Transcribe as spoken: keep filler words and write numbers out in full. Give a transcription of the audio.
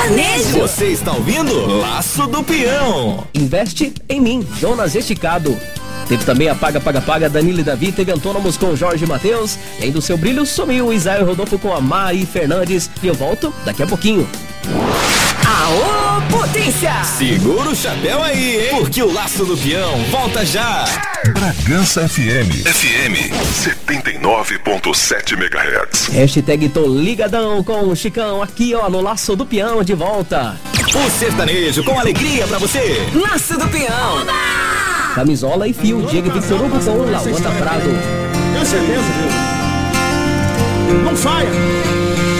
Sertanejo. Você está ouvindo Laço do Peão. Investe em mim, Jonas Esticado. Teve também a Paga, Paga, Paga, Danilo e Davi. Teve Antônomos com Jorge Matheus. E aí do Seu Brilho sumiu Isaio Rodolfo com a Mari Fernandes. E eu volto daqui a pouquinho. Aô, potência! Segura o chapéu aí, hein? Porque o Laço do Peão volta já. Bragança F M. F M setenta e nove ponto sete megahertz. Hashtag tô ligadão com o Chicão aqui, ó, no Laço do Peão de volta. O sertanejo com alegria pra você. Laço do Peão. Oba! Camisola e fio, Diego Victor Hugo com Lagoa Prado. Tenho certeza, viu? Não saia.